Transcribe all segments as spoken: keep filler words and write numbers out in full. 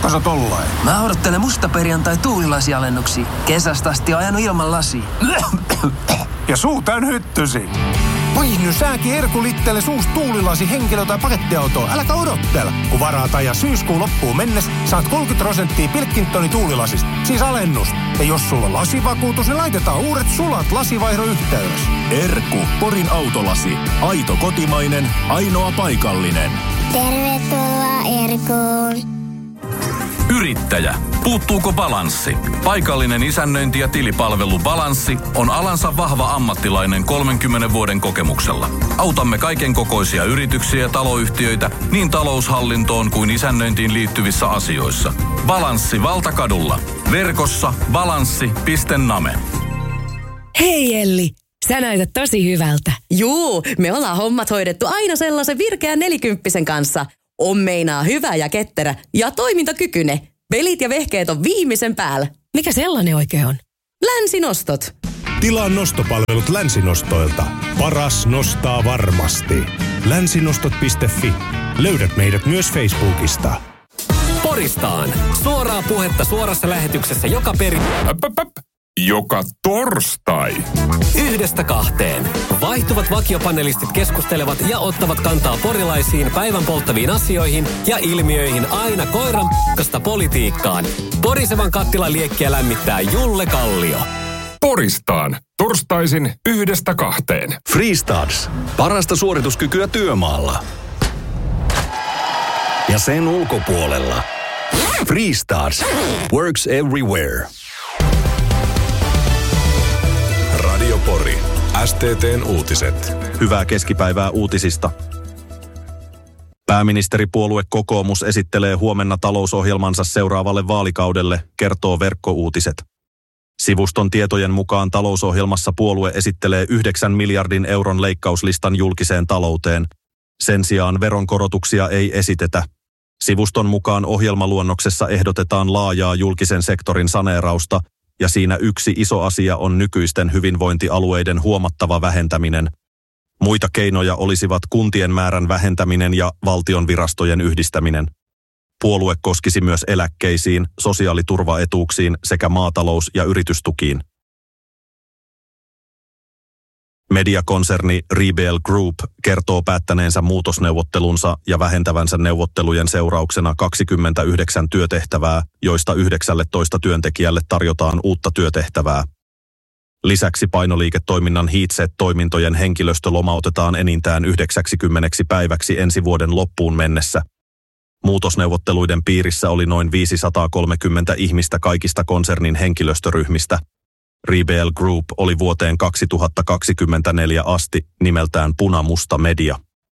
Kaso tollain. Mä odottelen musta perjantai tuulilasialennuksia. Kesästä asti ajanut ilman lasia. Ja suu täyn hyttysi. Vaihdy sääkin Erkku Littelle suus tuulilasi henkilö- tai pakettiautoon. Äläkä odottele. Kun varaat ja syyskuun loppuun mennessä, saat kolmekymmentä prosenttia Pilkingtonin tuulilasista. Siis alennus. Ja jos sulla on lasivakuutus, niin laitetaan uudet sulat lasivaihdon yhteydessä. Erkku, Porin autolasi. Aito kotimainen, ainoa paikallinen. Tervetuloa Erkuun. Yrittäjä. Puuttuuko balanssi? Paikallinen isännöinti- ja tilipalvelu Balanssi on alansa vahva ammattilainen kolmenkymmenen vuoden kokemuksella. Autamme kaiken kokoisia yrityksiä ja taloyhtiöitä niin taloushallintoon kuin isännöintiin liittyvissä asioissa. Balanssi Valtakadulla. Verkossa balanssi piste name. Hei Elli, sä näytät tosi hyvältä. Juu, me ollaan hommat hoidettu aina sellaisen virkeän nelikymppisen kanssa. On meinaa hyvä ja ketterä ja toimintakykyinen. Pelit ja vehkeet on viimeisen päällä. Mikä sellainen oikein on? Länsinostot. Tilaa nostopalvelut Länsinostoilta. Paras nostaa varmasti. Länsinostot piste fi. Löydät meidät myös Facebookista. Poristaan. Suoraa puhetta suorassa lähetyksessä joka peri... Joka torstai. Yhdestä kahteen. Vaihtuvat vakiopanelistit keskustelevat ja ottavat kantaa porilaisiin päivän polttaviin asioihin ja ilmiöihin aina koiran p***sta politiikkaan. Porisevan kattilan liekkiä lämmittää Julle Kallio. Poristaan. Torstaisin yhdestä kahteen. Freestarts. Parasta suorituskykyä työmaalla. Ja sen ulkopuolella. Freestarts. Works everywhere. Radio Pori. S T T:n uutiset. Hyvää keskipäivää uutisista. Pääministeripuolue Kokoomus esittelee huomenna talousohjelmansa seuraavalle vaalikaudelle, kertoo Verkkouutiset. Sivuston tietojen mukaan talousohjelmassa puolue esittelee yhdeksän miljardin euron leikkauslistan julkiseen talouteen. Sen sijaan veronkorotuksia ei esitetä. Sivuston mukaan ohjelmaluonnoksessa ehdotetaan laajaa julkisen sektorin saneerausta, ja siinä yksi iso asia on nykyisten hyvinvointialueiden huomattava vähentäminen. Muita keinoja olisivat kuntien määrän vähentäminen ja valtion virastojen yhdistäminen. Puolue koskisi myös eläkkeisiin, sosiaaliturvaetuuksiin sekä maatalous- ja yritystukiin. Mediakonserni Rebel Group kertoo päättäneensä muutosneuvottelunsa ja vähentävänsä neuvottelujen seurauksena kaksikymmentäyhdeksän työtehtävää, joista yhdeksäntoista työntekijälle tarjotaan uutta työtehtävää. Lisäksi painoliiketoiminnan Heatset-toimintojen henkilöstö lomautetaan enintään yhdeksänkymmentä päiväksi ensi vuoden loppuun mennessä. Muutosneuvotteluiden piirissä oli noin viisisataakolmekymmentä ihmistä kaikista konsernin henkilöstöryhmistä. Rebel Group oli vuoteen kaksituhattakaksikymmentäneljä asti nimeltään Punamusta Media.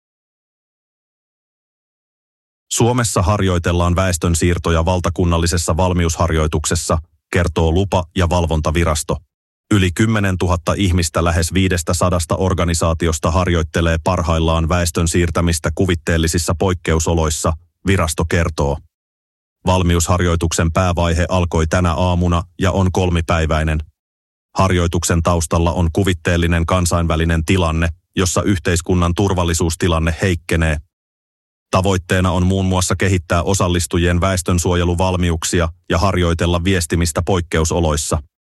Suomessa harjoitellaan väestönsiirtoja valtakunnallisessa valmiusharjoituksessa, kertoo Lupa- ja valvontavirasto. Yli kymmenen tuhatta ihmistä lähes viidestäsadasta organisaatiosta harjoittelee parhaillaan väestön siirtämistä kuvitteellisissa poikkeusoloissa, virasto kertoo. Valmiusharjoituksen päävaihe alkoi tänä aamuna ja on kolmipäiväinen. Harjoituksen taustalla on kuvitteellinen kansainvälinen tilanne, jossa yhteiskunnan turvallisuustilanne heikkenee. Tavoitteena on muun muassa kehittää osallistujien väestönsuojeluvalmiuksia ja harjoitella viestimistä poikkeusoloissa.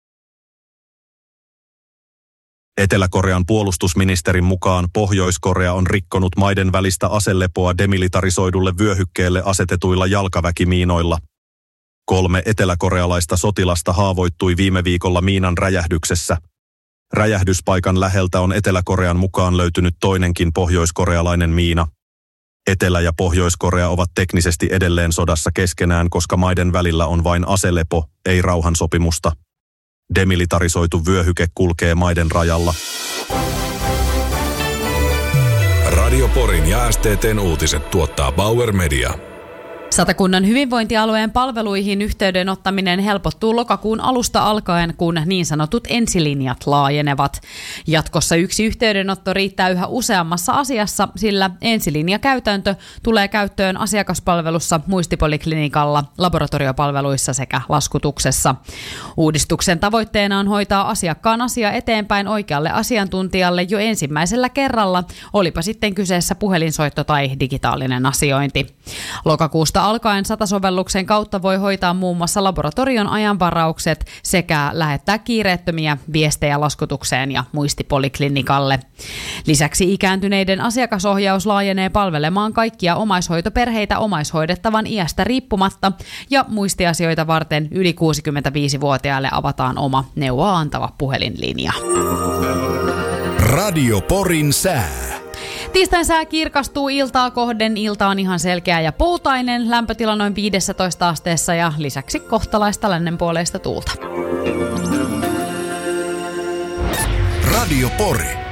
Etelä-Korean puolustusministerin mukaan Pohjois-Korea on rikkonut maiden välistä aselepoa demilitarisoidulle vyöhykkeelle asetetuilla jalkaväkimiinoilla. Kolme eteläkorealaista sotilasta haavoittui viime viikolla miinan räjähdyksessä. Räjähdyspaikan läheltä on Etelä-Korean mukaan löytynyt toinenkin pohjoiskorealainen miina. Etelä- ja Pohjois-Korea ovat teknisesti edelleen sodassa keskenään, koska maiden välillä on vain aselepo, ei rauhansopimusta. Demilitarisoitu vyöhyke kulkee maiden rajalla. Radio Porin ja S T T:n uutiset tuottaa Bauer Media. Satakunnan hyvinvointialueen palveluihin yhteyden ottaminen helpottuu lokakuun alusta alkaen, kun niin sanotut ensilinjat laajenevat. Jatkossa yksi yhteydenotto riittää yhä useammassa asiassa, sillä ensilinjakäytäntö tulee käyttöön asiakaspalvelussa, muistipoliklinikalla, laboratoriopalveluissa sekä laskutuksessa. Uudistuksen tavoitteena on hoitaa asiakkaan asia eteenpäin oikealle asiantuntijalle jo ensimmäisellä kerralla, olipa sitten kyseessä puhelinsoitto tai digitaalinen asiointi. Lokakuusta alkaen Sata-sovelluksen kautta voi hoitaa muun muassa laboratorion ajanvaraukset sekä lähettää kiireettömiä viestejä laskutukseen ja muistipoliklinikalle. Lisäksi ikääntyneiden asiakasohjaus laajenee palvelemaan kaikkia omaishoitoperheitä omaishoidettavan iästä riippumatta ja muistiasioita varten yli kuusikymmentäviisivuotiaille avataan oma neuvoa antava puhelinlinja. Radio Porin sää. Tiistain sää kirkastuu iltaa kohden. Ilta on ihan selkeä ja poutainen. Lämpötila noin viisitoista asteessa ja lisäksi kohtalaista lännenpuoleista tuulta. Radio Pori.